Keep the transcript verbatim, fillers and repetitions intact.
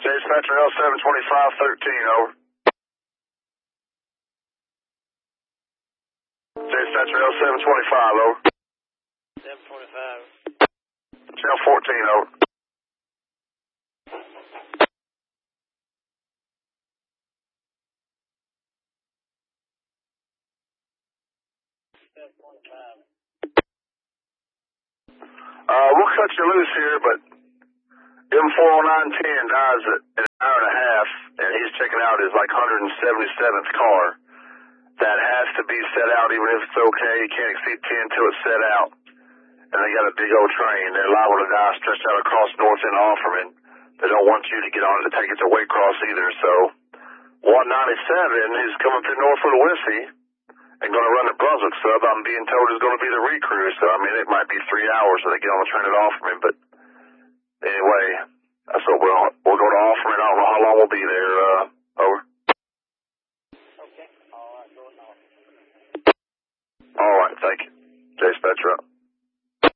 Dispatcher L seven twenty-five thirteen, over. Dispatcher L seven twenty-five, over. seven twenty-five. L fourteen, over. seven twenty-five. Uh, we'll cut you loose here, but M four oh nine ten dies at an hour and a half, and he's checking out his like one hundred seventy-seventh car. That has to be set out, even if it's okay. You can't exceed ten till it's set out. And they got a big old train. They're liable to die stretched out across North End Offerman. They don't want you to get on it to take it to Waycross either. So one ninety-seven is coming through Northwood Wissy and going to run the Brunswick sub. I'm being told it's going to be the recrew. So, I mean, it might be three hours so they get on the train at Offerman. But anyway, that's what we'll, we'll go to Offerman. I don't know how long we'll be there. Uh, over. Okay. All right. Going off. All right. Thank you. Dispatcher up.